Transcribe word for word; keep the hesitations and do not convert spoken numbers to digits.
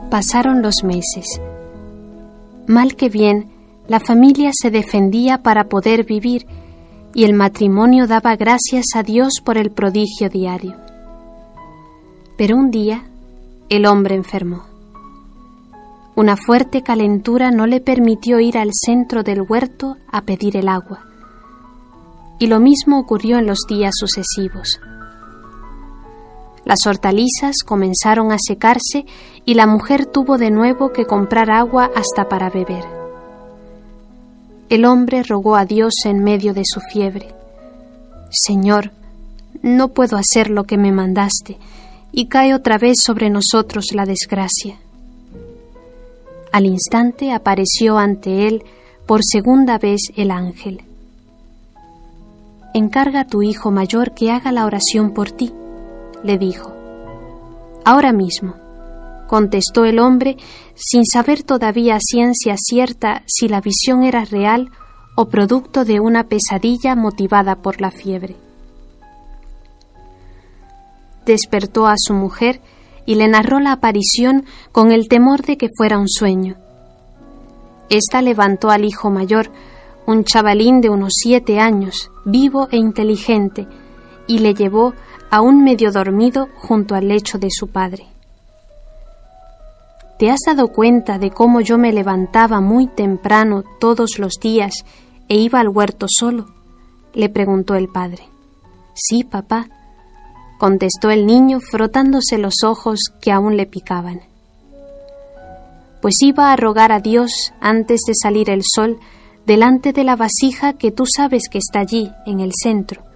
Pasaron los meses. Mal que bien, la familia se defendía para poder vivir y el matrimonio daba gracias a Dios por el prodigio diario. Pero un día, el hombre enfermó. Una fuerte calentura no le permitió ir al centro del huerto a pedir el agua. Y lo mismo ocurrió en los días sucesivos. Las hortalizas comenzaron a secarse y la mujer tuvo de nuevo que comprar agua hasta para beber. El hombre rogó a Dios en medio de su fiebre: Señor, no puedo hacer lo que me mandaste, y cae otra vez sobre nosotros la desgracia. Al instante apareció ante él por segunda vez el ángel. Encarga a tu hijo mayor que haga la oración por ti, le dijo. Ahora mismo, contestó el hombre, sin saber todavía a ciencia cierta si la visión era real o producto de una pesadilla motivada por la fiebre. Despertó a su mujer y le narró la aparición con el temor de que fuera un sueño. Esta levantó al hijo mayor, un chavalín de unos siete años, vivo e inteligente, y le llevó, aún medio dormido, junto al lecho de su padre. ¿Te has dado cuenta de cómo yo me levantaba muy temprano todos los días e iba al huerto solo?, le preguntó el padre. Sí, papá, contestó el niño frotándose los ojos que aún le picaban. Pues iba a rogar a Dios antes de salir el sol delante de la vasija que tú sabes que está allí, en el centro.